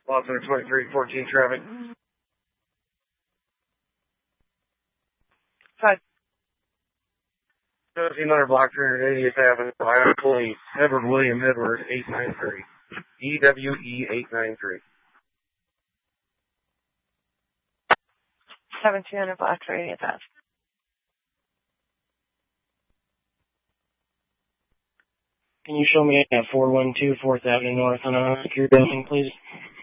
Lot Center 2314 traffic. 1700 block 380th Avenue, Ohio Police. Edward William Edward, 893. EWE 893. 1700 block 380th Avenue. Can you show me at 412 4th Avenue North on a secure building, please?